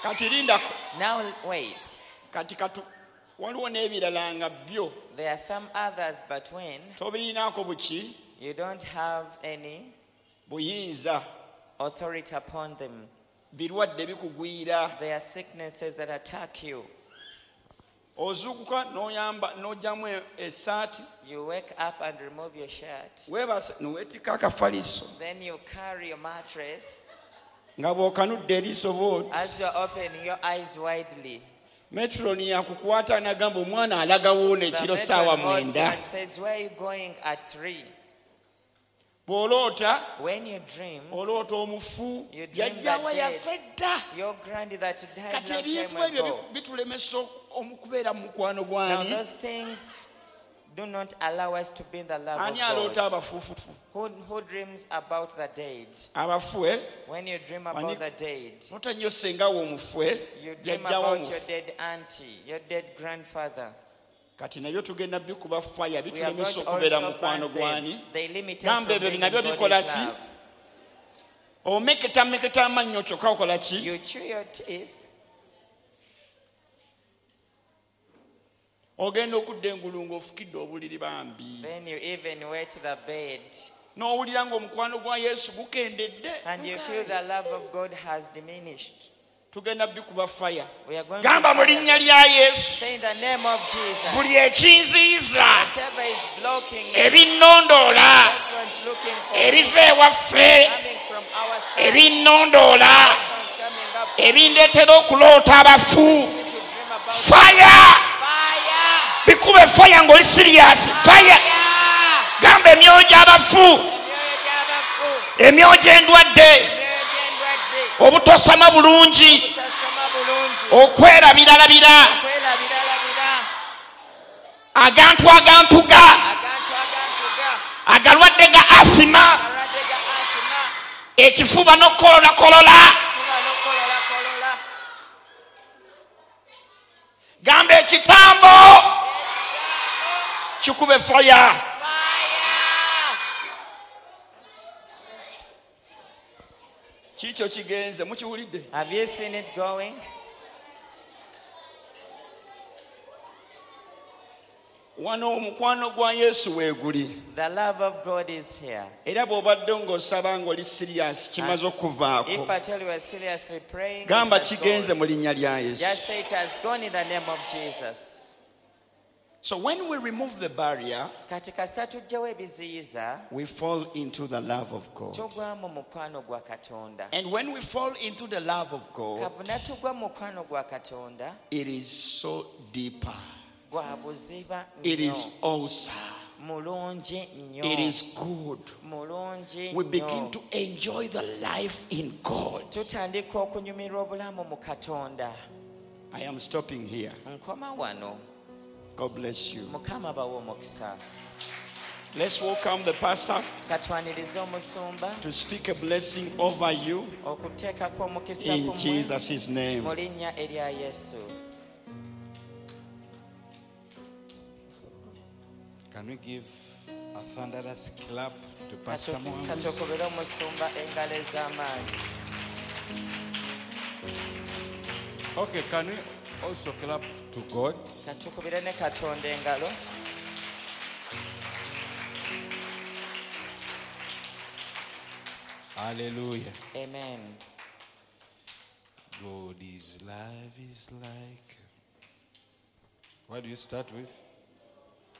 Kati lindako. Now wait. Kati waliwo n'ebirala nga byo. There are some others, but when Tobirinaako buki. you don't have any Buyinza. authority upon them, Birwadde bikugwira. there are sicknesses that attack you. Ozuukuka n'ojjamu essaati. You wake up and remove your shirt. Weebase n'oweetikka akafaliso. Then you carry your mattress. Nga bw'okanudde eriiso bw'oti. As you are opening your eyes widely, Metroni yakukwata n'agamba omwana alagawo n'ekiro the ssaawa matron holds 9. and says, where are you going at 3? Bw'oloota When you dream, oloota omufu You dream yajjawa that yafe dda. your granny that died Kati long ebintu time ebyo ago. bitulemesa okubeera mu mukwano Now gwani. those things do not allow us to be in the love Ani of aloota God. abafuufufu? Who dreams about the dead? Abafu When you dream about the dead, nota nnyo sengawo omufu you dream yajjawo about your omufu. dead auntie, your dead grandfather. Kati nabyo tugenda bikuba faya We are bitulemesa going to okubeera also mu mukwano burn them. gwani. They limit us Gamba from ebyo being in nabyo God's bikola ki? love. Omeketa amannyo kyokka okola ki? You chew your teeth. Ogenda okudda engulu ng'ofukidde obuliri bambi. Then you even wet the bed. N'owulira ng'omukwano gwa Yesu gukendedde. And you feel the love of God has diminished. Tugenda bikuba faya. We are going Gamba mu to linnya lya Yesu. say in the name of Jesus. Buli ekinziiza, Whatever is blocking me, ebinnondoola, that's what's looking for me, ebiva ewaffe, coming from our side. ebinnondoola, Someone's coming up ebindeetera okuloota abafu. to dream about Fire! fire. Bikube fire ng'oli serious. Fire! Gamba emyoyo gy'abafu, emyoyo gy'endwadde, obutosama bulungi, okwerabiralabira, agantuga, agalwadde ga asima, ekifuba n'okololakolola. Gamba ekitambo kikube fire. Kikyo kigenze mukiwulidde? Have you seen it going? Wano omukwano gwa Yesu weeguli. The love of God is here. Era bw'obadde ng'osaba ng'oli serious kimaze okuvaako. If I tell you we're seriously praying, Gamba it has kigenze gone. mu linnya lya Yesu. Just say it has gone in the name of Jesus. So when we remove the barrier, Kati kasita tuggyewo ebiziyiza, we fall into the love of God. tugwa mu mukwano gwa Katonda. And when we fall into the love of God, Kavuna tugwa mu mukwano gwa Katonda, it is so deeper. gwa buziba It is nnyo, awesome. mulungi nnyo, It is good. mulungi We begin nnyo. to enjoy the life in God. Tutandika okunyumirwa obulamu mu Katonda. I am stopping here. Nkoma wano. God bless you. Mukama bawe omukisa. Let's welcome the pastor Katwanirize omusumba to speak a blessing over you okuteekako omukisa in ku mmwe Jesus' name. mu linnya erya Yesu. Can we give a thunderous clap to Pastor Mwangus? Katukubire omusumba engalo ez'amaanyi. Okay, can we also clap to God? Katukubire ne Katonda engalo. Hallelujah. Amen. God is love is like. What do you start with?